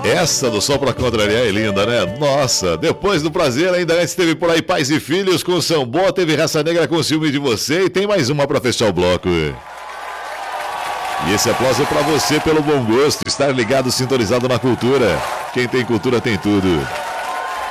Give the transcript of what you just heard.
Essa do Sol pra Contrariar é linda, né? Nossa, depois do Prazer, ainda antes teve por aí Pais e Filhos com Sambô, teve Raça Negra com Ciúme de Você e tem mais uma pra fechar o bloco. E esse aplauso é pra você pelo bom gosto, estar ligado, sintonizado na cultura. Quem tem cultura tem tudo.